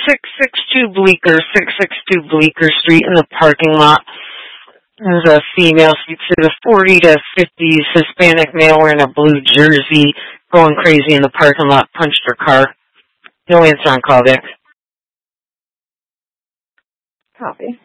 662 Bleecker Street in the parking lot. There's a female, she's a 40 to 50s Hispanic male wearing a blue jersey, going crazy in the parking lot, punched her car. No answer on callback. Copy.